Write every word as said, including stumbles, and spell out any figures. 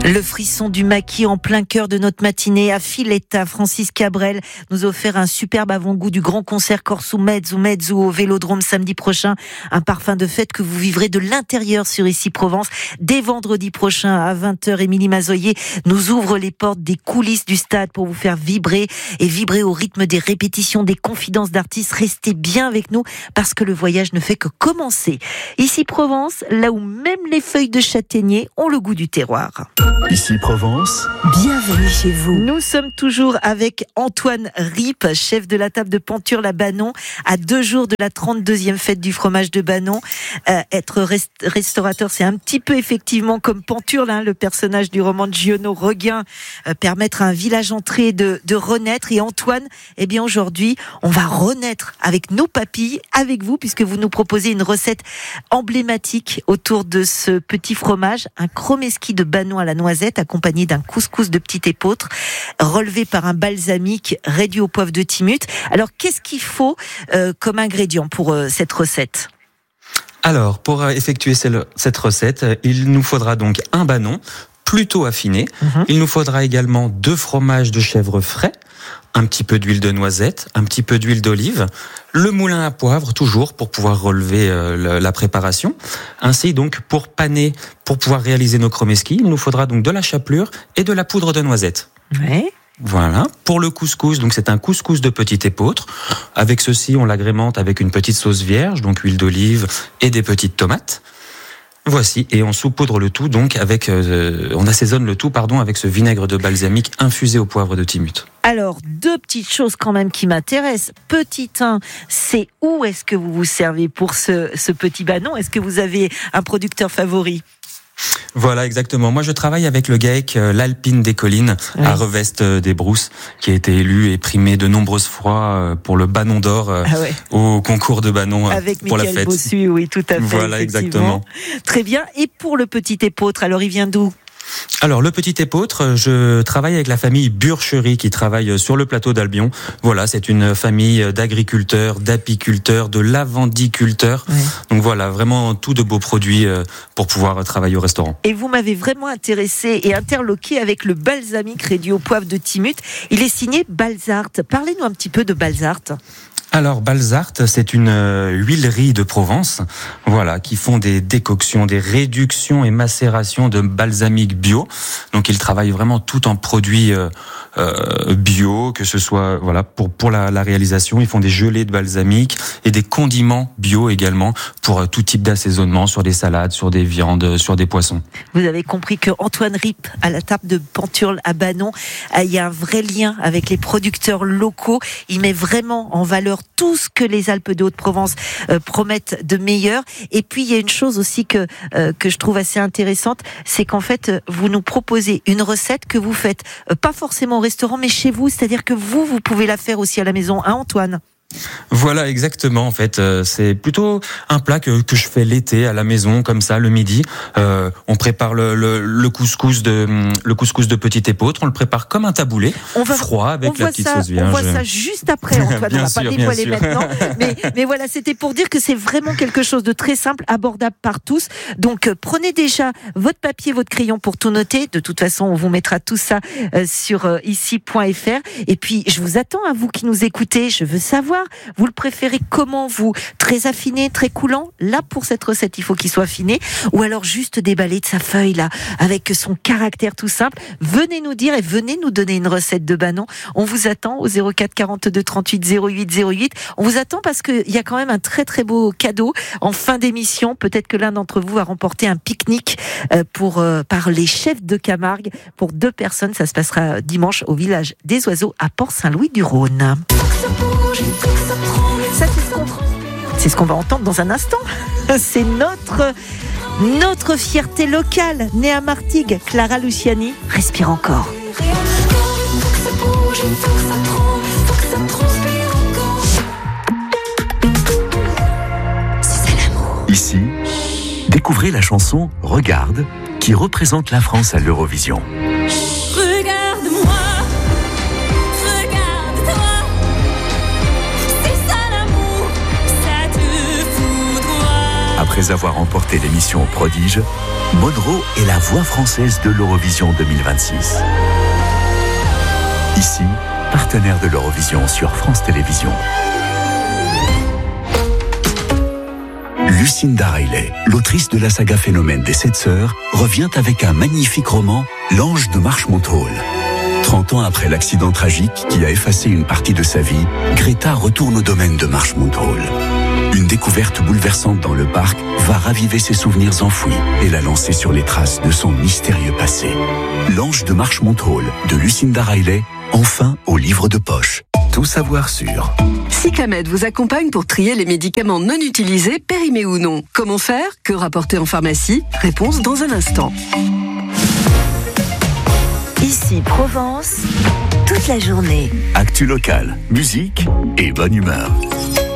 Le frisson du maquis en plein cœur de notre matinée. À Filetta, Francis Cabrel nous a offert un superbe avant-goût du grand concert Corso Mezzo Mezzo au Vélodrome samedi prochain. Un parfum de fête que vous vivrez de l'intérieur sur Ici Provence. Dès vendredi prochain à vingt heures, Émilie Mazoyer nous ouvre les portes des coulisses du stade pour vous faire vibrer et vibrer au rythme des répétitions, des confidences d'artistes. Restez bien avec nous parce que le voyage ne fait que commencer. Ici Provence, là où même les feuilles de châtaignier ont le goût du terroir. Ici Provence, bienvenue chez vous. Nous sommes toujours avec Antoine Ripp, chef de la table de Panthurle-à-Banon, à deux jours de la trente-deuxième fête du fromage de Banon. Euh, être rest- restaurateur, c'est un petit peu effectivement comme Panthurle, hein, le personnage du roman de Giono Reguin, euh, permettre à un village entré de, de renaître. Et Antoine, eh bien aujourd'hui, on va renaître avec nos papilles, avec vous, puisque vous nous proposez une recette emblématique autour de ce petit fromage, un chromeski de Banon à la noisette, accompagné d'un couscous de petit épeautre, relevé par un balsamique réduit au poivre de Timut. Alors, qu'est-ce qu'il faut euh, comme ingrédient pour euh, cette recette ? Alors, pour effectuer cette recette, il nous faudra donc un Banon plutôt affiné. Mmh. Il nous faudra également deux fromages de chèvre frais, un petit peu d'huile de noisette, un petit peu d'huile d'olive, le moulin à poivre toujours pour pouvoir relever euh, la préparation. Ainsi donc pour paner, pour pouvoir réaliser nos chromeski, il nous faudra donc de la chapelure et de la poudre de noisette. Ouais. Voilà. Pour le couscous, donc c'est un couscous de petit épeautre. Avec ceci, on l'agrémente avec une petite sauce vierge, donc huile d'olive et des petites tomates. Voici, et on saupoudre le tout donc avec, euh, on assaisonne le tout pardon avec ce vinaigre de balsamique infusé au poivre de Timut. Alors, deux petites choses quand même qui m'intéressent. Petit un, c'est où est-ce que vous vous servez pour ce, ce petit Banon ? Est-ce que vous avez un producteur favori ? Voilà, exactement. Moi, je travaille avec le GAEC, euh, l'Alpine des Collines, oui. à Reveste euh, des Brousses, qui a été élu et primé de nombreuses fois euh, pour le Banon d'or euh, ah ouais. au concours de Banon euh, avec pour Michael la fête. Bossu, oui, tout à fait. Voilà, exactement. Très bien. Et pour le petit épeautre, alors il vient d'où ? Alors, le petit épeautre, je travaille avec la famille Burcherie qui travaille sur le plateau d'Albion. Voilà, c'est une famille d'agriculteurs, d'apiculteurs, de lavandiculteurs. Oui. Donc voilà, vraiment tout de beaux produits pour pouvoir travailler au restaurant. Et vous m'avez vraiment intéressé et interloqué avec le balsamique réduit au poivre de Timut. Il est signé Balzart. Parlez-nous un petit peu de Balzart. Alors, Balzart, c'est une euh, huilerie de Provence, voilà, qui font des décoctions, des réductions et macérations de balsamique bio. Donc, ils travaillent vraiment tout en produits euh, euh, bio, que ce soit, voilà, pour pour la, la réalisation, ils font des gelées de balsamique et des condiments bio également pour euh, tout type d'assaisonnement sur des salades, sur des viandes, sur des poissons. Vous avez compris que Antoine Ripp, à la table de Panthurle à Banon, il y a un vrai lien avec les producteurs locaux. Il met vraiment en valeur tout ce que les Alpes de Haute-Provence euh, promettent de meilleur. Et puis, il y a une chose aussi que, euh, que je trouve assez intéressante, c'est qu'en fait, vous nous proposez une recette que vous faites, euh, pas forcément au restaurant, mais chez vous. C'est-à-dire que vous, vous pouvez la faire aussi à la maison, hein, Antoine ? Voilà, exactement. En fait, euh, c'est plutôt un plat que que je fais l'été à la maison, comme ça, le midi. Euh, on prépare le, le le couscous de le couscous de petit épeautre. On le prépare comme un taboulé, on va, froid avec la petite ça, sauce vierge. On voit ça juste après, Antoine. on va sûr, pas dévoiler maintenant. Mais mais voilà, c'était pour dire que c'est vraiment quelque chose de très simple, abordable par tous. Donc euh, prenez déjà votre papier, votre crayon pour tout noter. De toute façon, on vous mettra tout ça euh, sur euh, ici point f r. Et puis, je vous attends à vous qui nous écoutez. Je veux savoir. Vous le préférez comment, vous ? Très affiné, très coulant ? Là, pour cette recette, il faut qu'il soit affiné. Ou alors juste déballé de sa feuille, là, avec son caractère tout simple. Venez nous dire et venez nous donner une recette de Banon. On vous attend au zéro quatre quarante-deux trente-huit zéro huit zéro huit. On vous attend parce qu'il y a quand même un très très beau cadeau en fin d'émission. Peut-être que l'un d'entre vous va remporter un pique-nique pour, euh, par les chefs de Camargue pour deux personnes. Ça se passera dimanche au village des Oiseaux à Port-Saint-Louis-du-Rhône. Ça, c'est ce qu'on, c'est ce qu'on va entendre dans un instant. C'est notre, notre fierté locale, née à Martigues, Clara Luciani. Respire encore. Ici, découvrez la chanson Regarde, qui représente la France à l'Eurovision. Après avoir remporté l'émission Prodige, Monroe est la voix française de l'Eurovision deux mille vingt-six. Ici, partenaire de l'Eurovision sur France Télévisions. Lucinda Riley, l'autrice de la saga Phénomène des Sept Sœurs, revient avec un magnifique roman, L'Ange de Marchmont Hall. trente ans après l'accident tragique qui a effacé une partie de sa vie, Greta retourne au domaine de Marchmont Hall. Une découverte bouleversante dans le parc va raviver ses souvenirs enfouis et la lancer sur les traces de son mystérieux passé. L'Ange de Marchmont Hall de Lucinda Riley, enfin au livre de poche. Tout savoir sur. Cyclamed vous accompagne pour trier les médicaments non utilisés, périmés ou non. Comment faire? Que rapporter en pharmacie? Réponse dans un instant. Ici Provence, toute la journée. Actu locale, musique et bonne humeur.